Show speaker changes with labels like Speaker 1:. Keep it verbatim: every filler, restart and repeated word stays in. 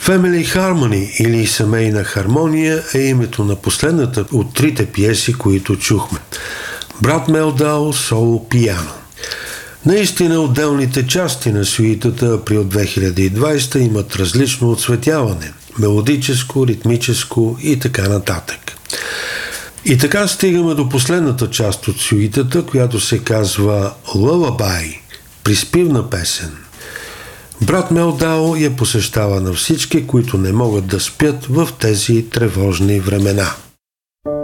Speaker 1: Family Harmony или Семейна хармония е името на последната от трите пиеси, които чухме. Брат Мелдао соло пиано. Наистина отделните части на сюитата Април две хиляди и двадесета имат различно оцветяване – мелодическо, ритмическо и така нататък. И така стигаме до последната част от сюитата, която се казва Lullaby – приспивна песен. Брат Мелдао я посещава на всички, които не могат да спят в тези тревожни времена.